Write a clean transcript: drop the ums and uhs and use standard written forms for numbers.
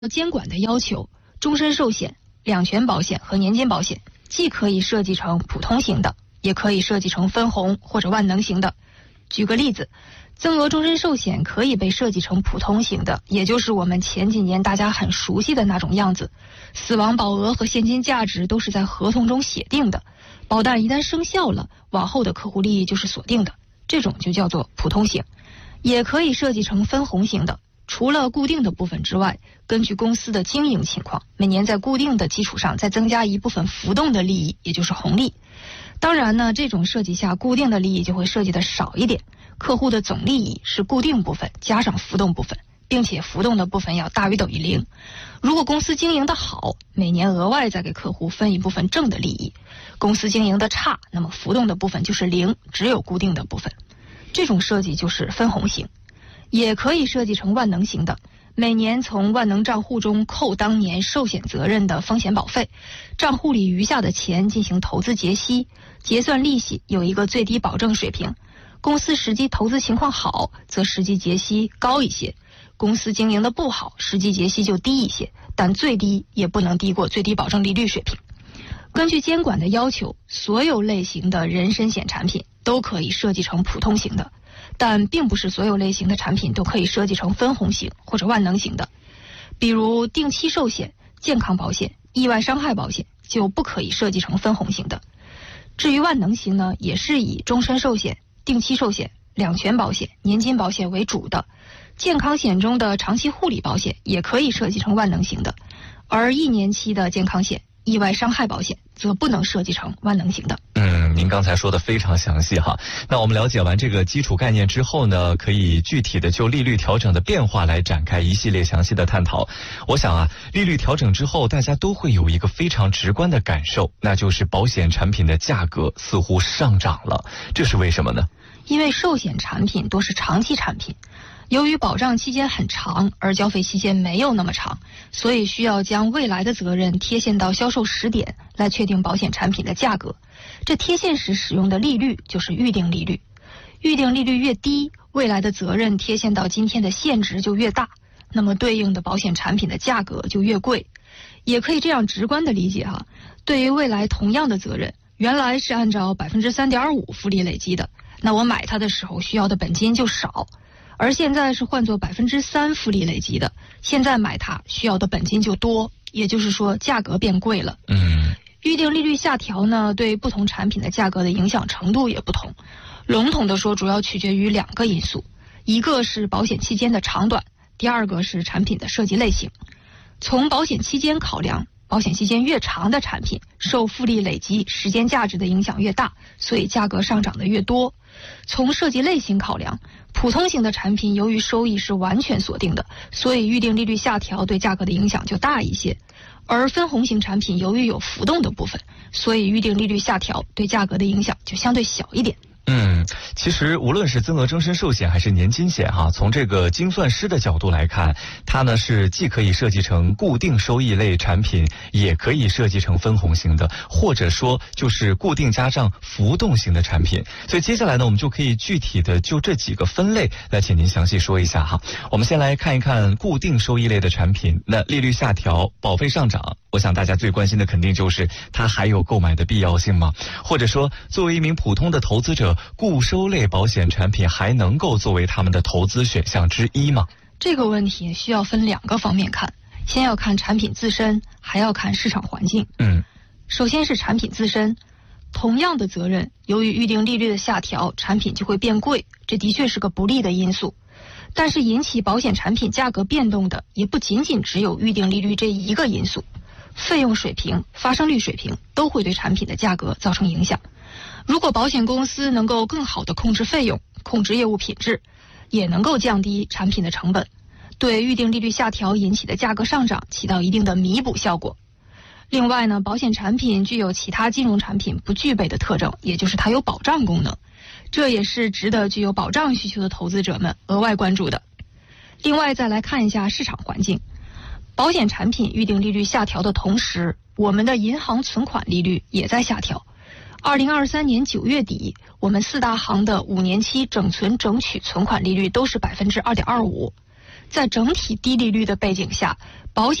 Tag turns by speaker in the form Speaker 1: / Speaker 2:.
Speaker 1: 监管的要求，终身寿险、两全保险和年金保险既可以设计成普通型的，也可以设计成分红或者万能型的。举个例子，增额终身寿险可以被设计成普通型的，也就是我们前几年大家很熟悉的那种样子，死亡保额和现金价值都是在合同中写定的，保单一旦生效了，往后的客户利益就是锁定的，这种就叫做普通型。也可以设计成分红型的，除了固定的部分之外，根据公司的经营情况，每年在固定的基础上再增加一部分浮动的利益，也就是红利。当然呢，这种设计下固定的利益就会设计的少一点，客户的总利益是固定部分加上浮动部分，并且浮动的部分要大于等于0。如果公司经营的好，每年额外再给客户分一部分正的利益；公司经营的差，那么浮动的部分就是0，只有固定的部分。这种设计就是分红型。也可以设计成万能型的，每年从万能账户中扣当年寿险责任的风险保费，账户里余下的钱进行投资结息，结算利息有一个最低保证水平。公司实际投资情况好，则实际结息高一些；公司经营的不好，实际结息就低一些，但最低也不能低过最低保证利率水平。根据监管的要求，所有类型的人身险产品都可以设计成普通型的，但并不是所有类型的产品都可以设计成分红型或者万能型的。比如定期寿险、健康保险、意外伤害保险就不可以设计成分红型的。至于万能型呢，也是以终身寿险、定期寿险、两全保险、年金保险为主的。健康险中的长期护理保险也可以设计成万能型的，而1年期的健康险、意外伤害保险则不能设计成万能型的。
Speaker 2: 您刚才说的非常详细哈。那我们了解完这个基础概念之后呢，可以具体的就利率调整的变化来展开一系列详细的探讨。我想啊，利率调整之后，大家都会有一个非常直观的感受，那就是保险产品的价格似乎上涨了，这是为什么呢？
Speaker 1: 因为寿险产品都是长期产品，由于保障期间很长，而交费期间没有那么长，所以需要将未来的责任贴现到销售时点来确定保险产品的价格。这贴现时使用的利率就是预定利率。预定利率越低，未来的责任贴现到今天的现值就越大，那么对应的保险产品的价格就越贵。也可以这样直观的理解哈，对于未来同样的责任，原来是按照 3.5% 复利累积的，那我买它的时候需要的本金就少，而现在是换作 3% 复利累积的，现在买它需要的本金就多，也就是说价格变贵了。预定利率下调呢，对不同产品的价格的影响程度也不同。笼统的说，主要取决于2个因素，一个是保险期间的长短，第二个是产品的设计类型。从保险期间考量，保险期间越长的产品，受复利累积时间价值的影响越大，所以价格上涨的越多。从设计类型考量，普通型的产品由于收益是完全锁定的，所以预定利率下调对价格的影响就大一些。而分红型产品由于有浮动的部分，所以预定利率下调对价格的影响就相对小一点。
Speaker 2: 其实无论是增额终身寿险还是年金险哈，从这个精算师的角度来看，它呢是既可以设计成固定收益类产品，也可以设计成分红型的，或者说就是固定加上浮动型的产品。所以接下来呢，我们就可以具体的就这几个分类来请您详细说一下哈。我们先来看一看固定收益类的产品，那利率下调，保费上涨，我想大家最关心的肯定就是它还有购买的必要性吗？或者说作为一名普通的投资者，固收类保险产品还能够作为他们的投资选项之一吗？
Speaker 1: 这个问题需要分2个方面看，先要看产品自身，还要看市场环境。首先是产品自身，同样的责任，由于预定利率的下调，产品就会变贵，这的确是个不利的因素。但是引起保险产品价格变动的也不仅仅只有预定利率这一个因素，费用水平、发生率水平都会对产品的价格造成影响。如果保险公司能够更好地控制费用、控制业务品质，也能够降低产品的成本，对预定利率下调引起的价格上涨起到一定的弥补效果。另外呢，保险产品具有其他金融产品不具备的特征，也就是它有保障功能，这也是值得具有保障需求的投资者们额外关注的。另外再来看一下市场环境，保险产品预定利率下调的同时，我们的银行存款利率也在下调。2023年9月底，我们4大行的5年期整存整取存款利率都是 2.25%。 在整体低利率的背景下，保险